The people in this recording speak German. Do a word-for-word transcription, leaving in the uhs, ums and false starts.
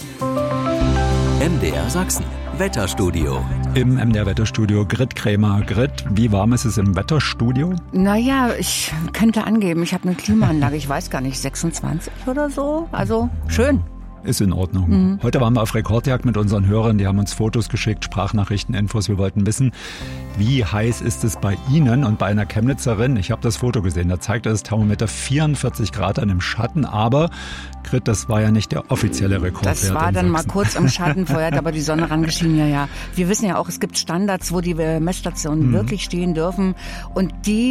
M D R Sachsen, Wetterstudio. Im M D R Wetterstudio Grit Krämer. Grit, wie warm ist es im Wetterstudio? Naja, ich könnte angeben, ich habe eine Klimaanlage, ich weiß gar nicht, sechsundzwanzig oder so. Also schön. Ist in Ordnung. Mhm. Heute waren wir auf Rekordjagd mit unseren Hörern. Die haben uns Fotos geschickt, Sprachnachrichten, Infos. Wir wollten wissen, wie heiß ist es bei Ihnen und bei einer Chemnitzerin? Ich habe das Foto gesehen. Da zeigte das Thermometer vierundvierzig Grad an im Schatten. Aber, Grit, das war ja nicht der offizielle Rekordwert. Das war dann mal kurz im Schatten. Vorher hat aber die Sonne rangeschienen. Ja, ja. Wir wissen ja auch, es gibt Standards, wo die Messstationen mhm. wirklich stehen dürfen. Und die